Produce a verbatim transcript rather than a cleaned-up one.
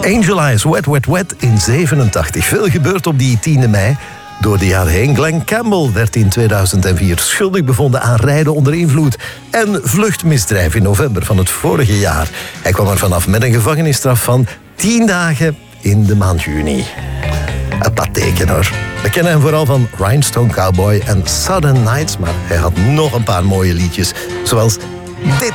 Angel Eyes, Wet, Wet, Wet in zevenentachtig. Veel gebeurt op die tiende mei. Door de jaren heen. Glenn Campbell werd in tweeduizend vier schuldig bevonden aan rijden onder invloed en vluchtmisdrijf in november van het vorige jaar. Hij kwam er vanaf met een gevangenisstraf van tien dagen in de maand juni. Een patheken hoor. We kennen hem vooral van Rhinestone Cowboy en Southern Nights, maar hij had nog een paar mooie liedjes, zoals dit.